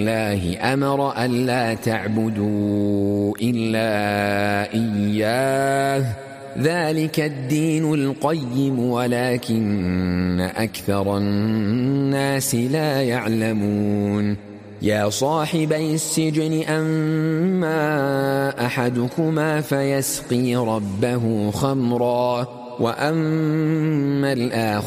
الله أمر ألا تعبدوا إلا إياه ذلك الدين القيم ولكن أكثر الناس لا يعلمون يا صاحبي السجن أما أحدكما فيسقي ربه خمرا وأما الآخر